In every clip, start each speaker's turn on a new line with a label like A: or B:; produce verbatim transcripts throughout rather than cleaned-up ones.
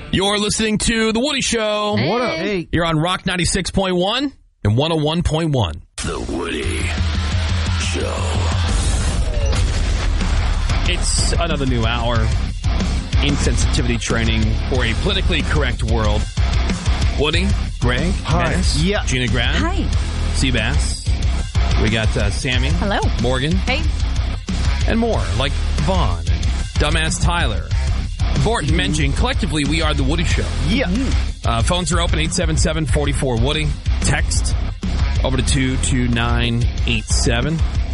A: You're listening to The Woody Show.
B: Hey.
A: What up? Hey. You're on Rock ninety-six point one and one oh one point one.
C: The Woody Show.
A: It's another new hour. Insensitivity training for a politically correct world. Woody, Greg,
B: Hi.
A: Dennis,
B: Yeah.
A: Gina Grad,
D: Hi.
A: Seabass. We got uh, Sammy.
D: Hello.
A: Morgan.
D: Hey.
A: And more, like Vaughn and Dumbass Tyler. Important mention, collectively, we are The Woody Show.
B: Yeah.
A: Uh, phones are open, eight seven seven, four four, Woody. Text over to two two nine eight seven.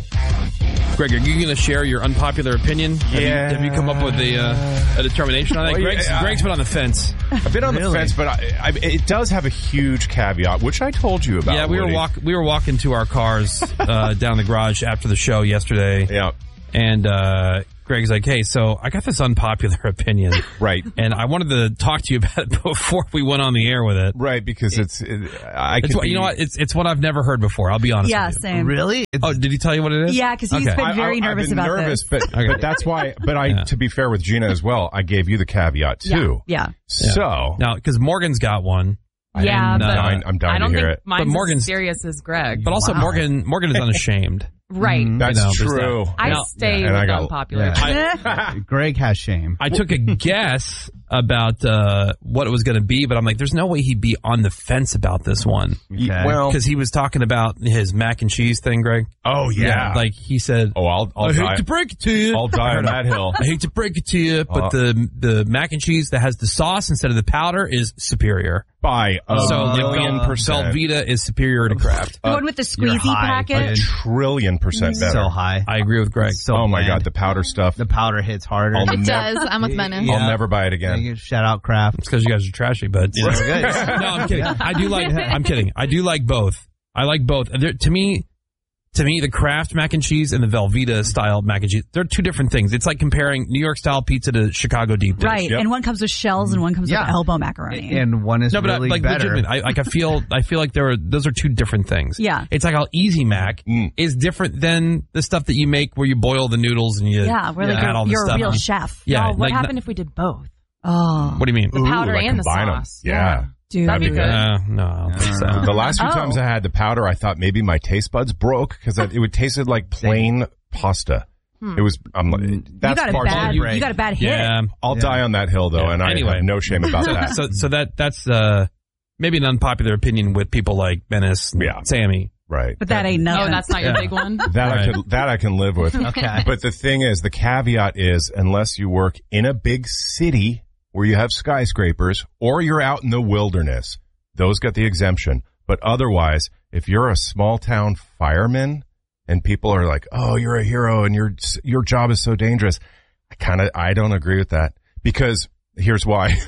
A: Greg, are you going to share your unpopular opinion? Have,
B: Yeah.
A: you, have you come up with a, uh, a determination on that?
B: Well,
A: Greg's,
B: yeah,
A: Greg's been on the fence.
B: I've been on
E: Really?
B: the fence, but I, I, it does have a huge caveat, which I told you about.
A: Yeah, we were
B: Woody.
A: walk we were walking to our cars uh, down the garage after the show yesterday.
B: Yeah.
A: And uh, Greg's like, hey, so I got this unpopular opinion.
B: Right.
A: And I wanted to talk to you about it before we went on the air with it.
B: Right, because it's, it, I
A: It's
B: could
A: what,
B: be,
A: you know what? It's it's what I've never heard before. I'll be honest
D: Yeah,
A: with you.
D: same.
E: Really?
A: Oh, did he tell you what it is?
D: Yeah, because he's
A: Okay.
D: been
B: I-
D: very
B: I-
D: nervous
B: I've been
D: about
B: nervous,
D: this.
B: but,
A: Okay.
B: but that's why, but I,
A: Yeah.
B: to be fair with Gina as well, I gave you the caveat too.
D: Yeah.
B: So,
A: Now, because Morgan's got one.
F: Yeah,
A: And,
F: but
A: uh,
B: dying, I'm dying
F: I don't
B: to hear
F: think
B: it.
F: mine's
A: But Morgan's-
F: as serious as Greg.
A: But also,
E: Wow.
A: Morgan Morgan is unashamed.
F: right.
B: That's
A: You know, there's
B: true.
F: I
A: Now-
F: stay
B: and
F: with
B: I got-
F: unpopular.
E: Yeah.
A: I,
E: Greg has shame.
A: I took a guess about uh, what it was going to be, but I'm like, there's no way he'd be on the fence about this one.
E: Okay.
B: Well,
A: Because he was talking about his mac and cheese thing, Greg.
B: oh yeah.
A: Like he said,
B: oh, I'll, I'll
A: I
B: die.
A: hate to break it to you.
B: I'll die on that hill.
A: I hate to break it to you, but
B: Uh,
A: the the mac and cheese that has the sauce instead of the powder is superior.
B: By a
A: so like
B: million
A: Vel-
B: percent.
A: Velveeta is superior to Kraft.
D: The one with the squeezy
E: high,
B: A
D: packet.
B: trillion percent better.
E: So high.
A: I agree with Greg.
E: So
B: oh my
E: bland.
B: God, the powder stuff.
E: The powder hits harder.
B: I'll
G: It
B: never,
G: does. I'm with Menace.
B: I'll never buy it again.
E: Yeah, Shout out Kraft.
A: It's because you guys are trashy, but you know.
E: So good.
A: No, I'm kidding. I do like. I'm kidding. I do like both. I like both. They're, to me, to me, the Kraft mac and cheese and the Velveeta style mac and cheese, they're two different things. It's like comparing New York style pizza to Chicago deep dish.
D: Right.
B: Yep.
D: And one comes with shells and one comes
E: Yeah.
D: with elbow macaroni.
E: And one is
A: No, but
E: really
A: I, like
E: better.
A: legitimate. I, like I feel, I feel like there are those are two different things.
D: Yeah.
A: It's like how Easy Mac
B: Mm.
A: is different than the stuff that you make where you boil the noodles and you
D: yeah, where like
A: add all
D: you're,
A: the
D: you're a
A: stuff.
D: real
A: on.
D: chef.
A: Yeah.
F: Oh, what
A: like,
F: happened if we did both?
D: Oh,
A: What do you mean?
F: The powder
B: like
F: and the
B: combine 'em.
F: sauce.
B: Yeah.
D: dude.
F: That'd be good.
A: Uh, no, I don't think so.
B: The last few
D: Oh.
B: times I had the powder, I thought maybe my taste buds broke because it would tasted like plain pasta. It was. I'm like,
D: you
B: that's
D: got a
B: far
D: bad.
B: too.
D: You got a bad hit.
A: Yeah.
B: I'll
E: Yeah.
B: die on that hill though,
A: Yeah.
B: and I
A: Anyway.
B: have no shame about that.
A: So, so that that's uh, maybe an unpopular opinion with people like Menace, and
B: Yeah.
A: Sammy.
B: Right.
D: But that ain't nothing.
F: Oh, that's not your
A: Yeah.
F: big one?
B: That
A: Right.
B: I could that I can live with.
E: Okay.
B: But the thing is, the caveat is, unless you work in a big city where you have skyscrapers, or you're out in the wilderness, those got the exemption. But otherwise, if you're a small town fireman and people are like, "Oh, you're a hero and your your job is so dangerous," I kind of I don't agree with that, because here's why.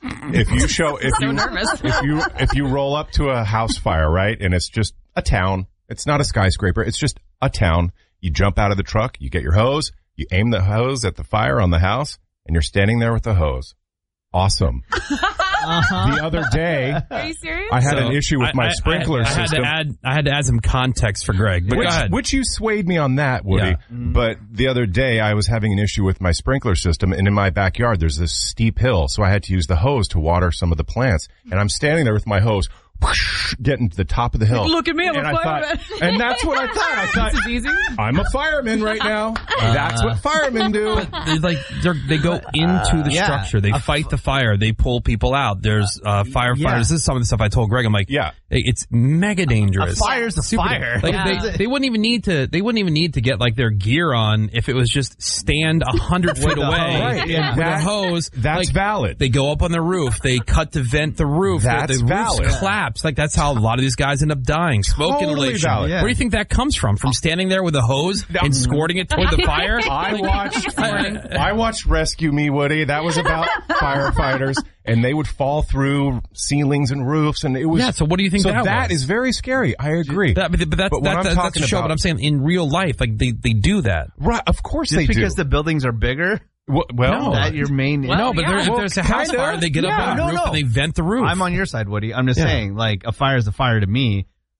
B: If you show if
F: So
B: you
F: nervous.
B: if you if you roll up to a house fire, right, and it's just a town, it's not a skyscraper, it's just a town. You jump out of the truck, you get your hose, you aim the hose at the fire on the house, and you're standing there with the hose. Awesome.
E: Uh-huh.
B: The other day,
F: Are you serious?
B: I had
A: So,
B: an issue with
A: I-
B: my
A: I-
B: sprinkler
A: I, I
B: system.
A: Had to add, I had to add some context for Greg. But
B: Which,
A: go ahead.
B: which you swayed me on that, Woody.
A: Yeah.
B: But the other day I was having an issue with my sprinkler system, and in my backyard there's this steep hill, so I had to use the hose to water some of the plants. And I'm standing there with my hose, whoosh, getting to the top of the hill.
F: Look at me, I'm
B: and
F: a
B: I
F: fireman.
B: thought, and that's what I thought. I thought,
F: This is easy.
B: I'm a fireman right now. That's what firemen do.
A: They like they're, they go into the
E: yeah.
A: structure. They
E: A
A: fight the fire. They pull people out. There's uh, firefighters.
E: Yeah.
A: This is some of the stuff I told Greg. I'm like,
B: Yeah.
A: hey, it's mega dangerous.
E: A fire's a
A: Super-
E: fire.
A: Like
F: Yeah.
A: they, they wouldn't even need to. They wouldn't even need to get like their gear on if it was just stand a hundred feet
E: the
A: away
E: hose.
B: Right,
A: with
B: and
A: a
B: that-
A: hose.
B: That's
A: Like,
B: valid.
A: They go up on the roof. They cut to vent the roof.
B: That's
A: the, the
B: valid.
A: roof collapse. Like that's how a lot of these guys end up dying. Smoke
B: Totally
A: inhalation.
B: valid.
A: Where do you think that comes from? From standing there with a hose and squirting it toward the fire?
B: I watched I watched Rescue Me, Woody. That was about firefighters, and they would fall through ceilings and roofs, and it was
A: Yeah, so what do you think
B: so
A: that
B: that
A: was?
B: is very scary. I agree.
A: That, but, but that's,
B: But what
A: that,
B: I'm
A: that, that's
B: talking
A: a show.
B: about-
A: But I'm saying in real life, like they, they do that.
B: Right, of course
E: Just
B: they
E: because
B: do.
E: the buildings are bigger,
B: well, well
A: No.
E: that your main.
F: Well,
A: no, but
F: yeah.
A: there, if
B: Well,
A: there's a house
B: kinda.
A: fire, they get up
B: Yeah.
A: on the
E: No,
A: roof
E: no.
A: and they vent the roof.
E: I'm on your side, Woody. I'm just
A: Yeah.
E: saying, like, a fire is a fire to me.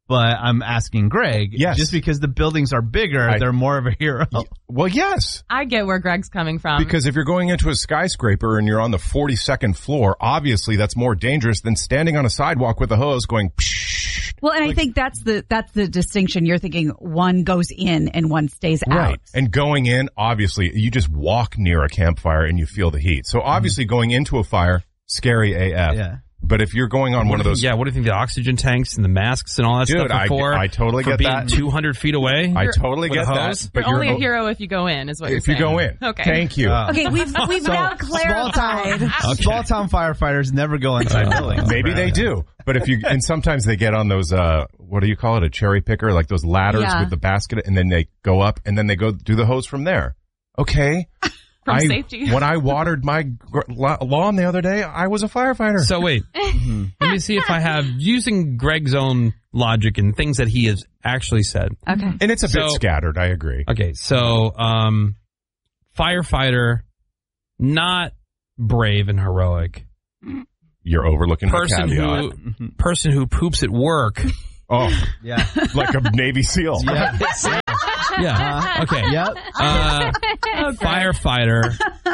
E: But I'm asking Greg,
B: Yes.
E: just because the buildings are bigger,
B: I-
E: they're more of a hero.
B: Well, yes.
F: I get where Greg's coming from.
B: Because if you're going into a skyscraper and you're on the forty-second floor, obviously that's more dangerous than standing on a sidewalk with a hose going psh.
D: Well, and I think that's the that's the distinction. You're thinking one goes in and one stays out.
B: Right. And going in, obviously, you just walk near a campfire and you feel the heat. So obviously going into a fire, scary A F.
E: Yeah.
B: But if you're going on
A: What
B: one
A: do
B: of
A: you
B: those...
A: think- yeah, what do you think the oxygen tanks and the masks and all that
B: Dude,
A: stuff are
B: I-
A: for?
B: I totally
A: for
B: get
A: being
B: that.
A: two hundred feet away?
B: I totally
A: with
B: get
A: a
B: that.
A: hose?
B: But
F: you're only
B: you're,
F: a hero if you go in, is what
B: if
F: you're
B: you
F: saying.
B: go in.
F: Okay.
B: Thank you.
E: Uh,
D: Okay, we've we've now
E: Small town,
D: clarified.
E: small town firefighters never go inside buildings.
B: Maybe they do. But if you, and sometimes they get on those, uh, what do you call it? A cherry picker, like those ladders
D: Yeah.
B: with the basket, and then they go up and then they go do the hose from there. Okay.
F: From
B: I,
F: safety.
B: When I watered my gr- la- lawn the other day, I was a firefighter.
A: So wait, let me see if I have, using Greg's own logic and things that he has actually said.
D: Okay.
B: and it's a bit
A: So-
B: scattered, I agree.
A: Okay, so um, firefighter, not brave and heroic.
B: You're overlooking
A: Person
B: the caveat.
A: who person who poops at work.
B: Oh,
E: Yeah.
B: like a Navy SEAL.
E: Yeah.
A: Yeah. Okay.
E: Yep.
A: Uh, firefighter,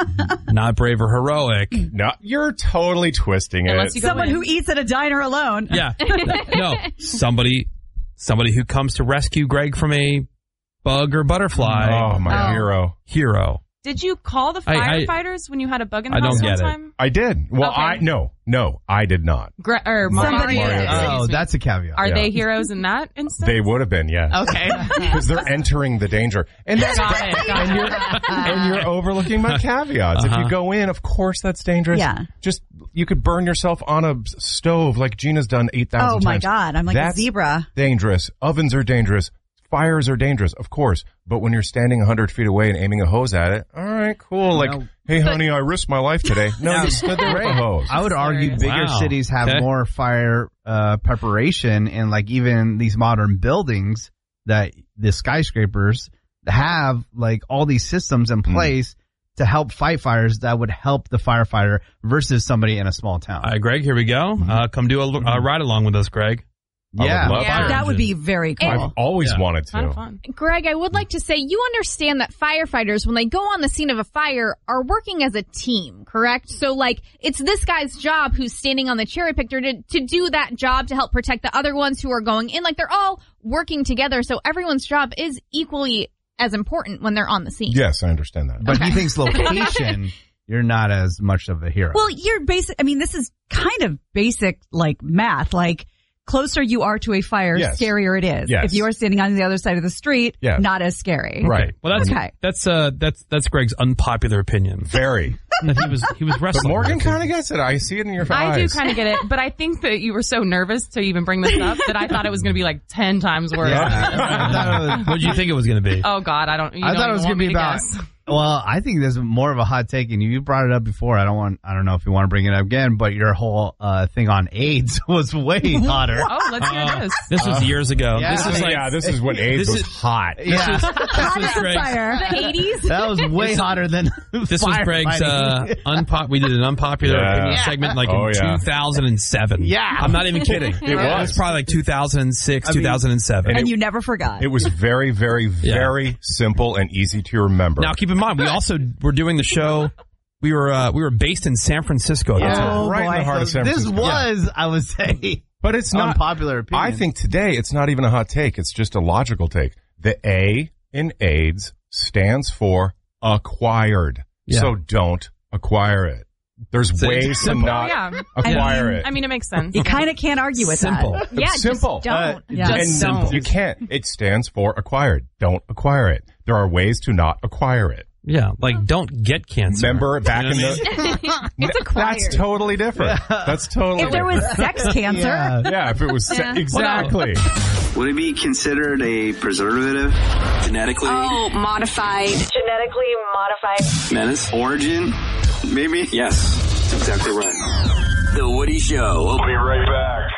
A: not brave or heroic.
B: No, you're totally twisting
F: Unless
B: it.
F: you go
D: Someone
F: in.
D: who eats at a diner alone.
A: Yeah. No, somebody, somebody who comes to rescue Greg from a bug or butterfly.
B: Oh, my
F: Oh.
B: hero.
A: Hero.
F: Did you call the
A: I- I-
F: firefighters when you had a bug in the
A: I
F: house
A: don't
F: one
A: get it.
F: time?
B: I did. Well,
F: Okay.
B: I, no, no, I did not.
F: Gre- or Mario.
D: Somebody
F: Mario,
D: is.
F: excuse
E: Oh,
F: me.
E: that's a caveat.
F: Are
B: yeah.
F: they heroes in that instance?
B: They would have been, yeah.
F: Okay.
B: Because they're entering the danger. And that's
F: Got it. Got
B: and
F: it.
B: you're and you're overlooking my caveats. If
A: Uh-huh.
B: you go in, of course that's dangerous.
D: Yeah.
B: Just you could burn yourself on a s- stove like Gina's done eight thousand
D: Oh
B: times.
D: my God, I'm like a
B: That's
D: zebra.
B: Dangerous. Ovens are dangerous. Fires are dangerous, of course. But when you're standing one hundred feet away and aiming a hose at it, all right, cool. Like,
E: No.
B: hey, honey, I risked my life today. No, you stood there with a hose.
E: I would argue
F: Hilarious.
E: bigger
A: Wow.
E: cities have
A: Okay.
E: more fire uh, preparation, and like even these modern buildings that the skyscrapers have like all these systems in place to help fight fires that would help the firefighter versus somebody in a small town.
A: All right, Greg, here we go. Uh, come do a, a ride along with us, Greg.
B: I would
E: yeah.
B: love
F: Yeah.
B: to.
D: That would be very cool.
B: I've always
A: Yeah.
B: wanted
F: Kind of
B: to.
F: fun.
G: Greg, I would like to say you understand that firefighters, when they go on the scene of a fire, are working as a team, correct? So, like, it's this guy's job who's standing on the cherry picker to, to do that job to help protect the other ones who are going in. Like, they're all working together, so everyone's job is equally as important when they're on the scene.
B: Yes, I understand that.
E: But he thinks location, you're not as much of a hero.
D: Well, you're basic. I mean, this is kind of basic, like math. Like, closer you are to a fire,
B: Yes.
D: scarier it is.
B: Yes.
D: If you are standing on the other side of the street,
B: Yes.
D: not as scary.
B: Right.
A: Well, that's
D: Okay.
A: that's uh that's that's Greg's unpopular opinion.
B: Very.
A: That he was he was
B: But
A: wrestling.
B: Morgan
A: with.
B: kind of gets it. I see it in your
F: I
B: eyes.
F: do kind of get it, but I think that you were so nervous to even bring this up that I thought it was going to be like ten times worse.
E: Yeah. I thought it was-
A: What did you think it was going to be?
F: Oh God, I don't. You
E: I
F: don't
E: thought it
F: even
E: was
F: want
E: going to
F: me
E: be about.
F: guess.
E: Well, I think there's more of a hot take, and you brought it up before. I don't want. I don't know if you want to bring it up again, but your whole uh, thing on AIDS was way hotter.
F: Oh, let's hear
A: Uh,
F: this.
A: this was years ago.
E: yeah.
A: This is like
B: yeah, this is when AIDS
A: this
B: was
A: is-
B: hot.
E: Yeah,
D: Hot
A: was
D: as a
A: Greg's-
D: fire.
G: The eighties?
E: that was way hotter than.
A: this was Greg's uh, unpop. We did an unpopular
B: Yeah.
A: opinion segment like
B: Oh,
A: in
B: yeah.
A: two thousand seven.
E: Yeah.
A: I'm not even kidding. It
B: was.
A: It was probably like two thousand six,
E: I mean-
A: two thousand seven.
D: And you never forgot.
B: It was very, very,
A: Yeah.
B: very simple and easy to remember.
A: Now, keep in mind, we also were doing the show. We were uh, we were based in San Francisco. That's
B: Yeah.
A: what-
B: right in the heart of San
E: This
B: Francisco.
E: was, I would say,
B: But it's not
E: unpopular opinion.
B: I think today it's not even a hot take. It's just a logical take. The A in AIDS stands for acquired.
A: Yeah.
B: So don't acquire it. There's
A: So it's
B: ways to
A: simple.
B: not
F: Yeah.
B: acquire
D: I mean-
B: it.
F: I mean, it makes sense.
D: You kind of can't argue with
A: Simple.
D: that.
B: It's
G: Yeah,
B: simple.
G: just don't.
E: Uh,
D: Yeah.
B: and
F: Just don't.
B: you can't. It stands for acquired. Don't acquire it. There are ways to not acquire it.
A: Yeah, like don't get cancer.
B: Remember back
A: You know
B: in
A: what I
B: the.
A: mean?
G: It's acquired.
B: That's totally different. That's totally
D: If there
B: different.
D: was sex cancer,
E: Yeah.
B: Yeah, if it was se-
G: Yeah.
B: exactly.
H: Would it be considered a preservative? Genetically?
I: Oh, modified. Genetically modified.
H: Menace? Origin? Maybe? Yes. That's exactly right.
C: The Woody Show.
H: We'll be right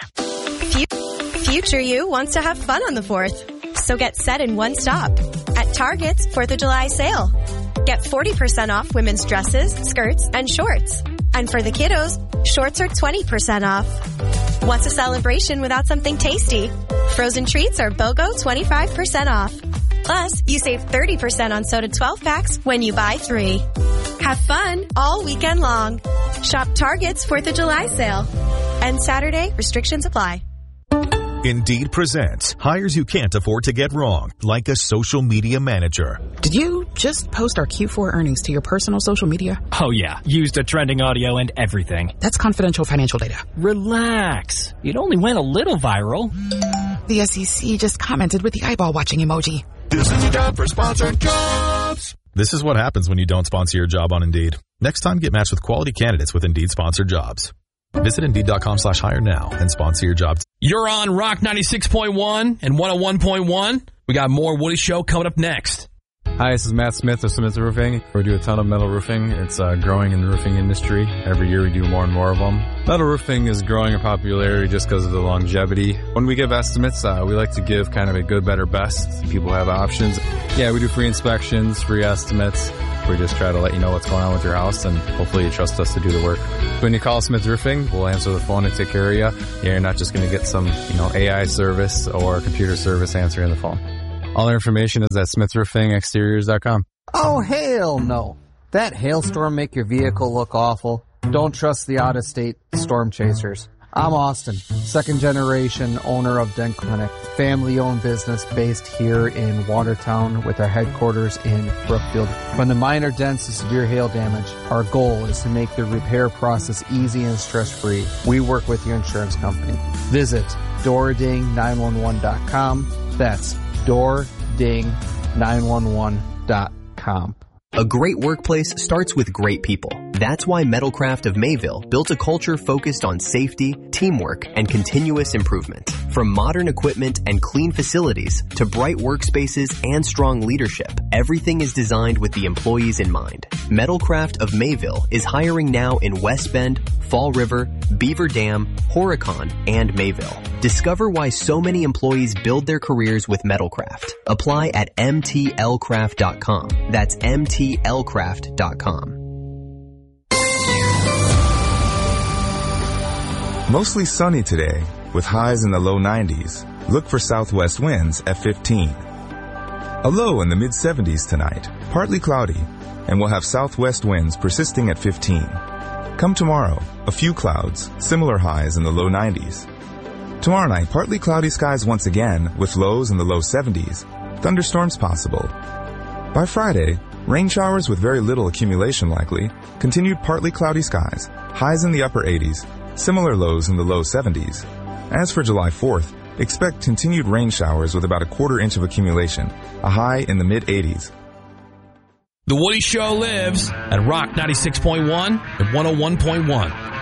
H: back.
J: Future you wants to have fun on the fourth. So get set in one stop at Target's fourth of July sale. Get forty percent off women's dresses, skirts, and shorts. And for the kiddos, shorts are twenty percent off. What's a celebration without something tasty? Frozen treats are BOGO twenty-five percent off. Plus, you save thirty percent on soda twelve packs when you buy three. Have fun all weekend long. Shop Target's fourth of July sale. And Saturday, restrictions apply.
K: Indeed presents hires you can't afford to get wrong, like a social media manager.
L: Did you just post our Q four earnings to your personal social media?
M: Oh yeah, used a trending audio and everything.
L: That's confidential financial data.
M: Relax. It only went a little viral.
L: The S E C just commented with the eyeball watching emoji.
K: This is time for sponsored jobs. This is what happens when you don't sponsor your job on Indeed. Next time, get matched with quality candidates with Indeed sponsored jobs. Visit Indeed.com slash hire now and sponsor your job.
A: You're on Rock ninety-six point one and one oh one point one. We got more Woody Show coming up next.
N: Hi, this is Matt Smith of Smith Roofing. We do a ton of metal roofing. It's uh, growing in the roofing industry. Every year we do more and more of them. Metal roofing is growing in popularity just because of the longevity. When we give estimates, uh, we like to give kind of a good, better, best. People have options. Yeah, we do free inspections, free estimates. We just try to let you know what's going on with your house, and hopefully you trust us to do the work. When you call Smith Roofing, we'll answer the phone and take care of you. Yeah, you're not just going to get some, you know, A I service or computer service answering the phone. All our information is at smith roofing exteriors dot com.
O: Oh, hell no. That hailstorm make your vehicle look awful? Don't trust the out-of-state storm chasers. I'm Austin, second generation owner of Dent Clinic, family-owned business based here in Watertown with our headquarters in Brookfield. From the minor dents to severe hail damage, our goal is to make the repair process easy and stress-free. We work with your insurance company. Visit door ding nine one one dot com. That's door ding nine one one dot com.
P: A great workplace starts with great people. That's why Metalcraft of Mayville built a culture focused on safety, teamwork, and continuous improvement. From modern equipment and clean facilities to bright workspaces and strong leadership, everything is designed with the employees in mind. Metalcraft of Mayville is hiring now in West Bend, Fall River, Beaver Dam, Horicon, and Mayville. Discover why so many employees build their careers with Metalcraft. Apply at m t l craft dot com. That's m t l craft dot com.
Q: Mostly sunny today, with highs in the low nineties. Look for southwest winds at fifteen. A low in the mid seventies tonight, partly cloudy, and we'll have southwest winds persisting at fifteen. Come tomorrow, a few clouds, similar highs in the low nineties. Tomorrow night, partly cloudy skies once again, with lows in the low seventies. Thunderstorms possible. By Friday, rain showers with very little accumulation likely, continued partly cloudy skies, highs in the upper eighties, similar lows in the low seventies. As for July fourth, expect continued rain showers with about a quarter inch of accumulation, a high in the mid eighties.
A: The Woody Show lives at Rock ninety-six point one and one oh one point one.